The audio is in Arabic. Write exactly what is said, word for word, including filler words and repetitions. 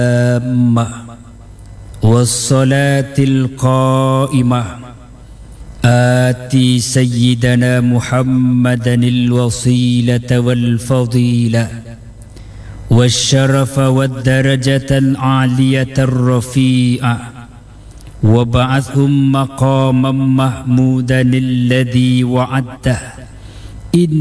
والصلاة القائمة آتي سيدنا محمدا الوصيلة والفضيلة والشرف والدرجة العالية الرفيعة وابعثهم مقاما محمودا الذي وعدته. إن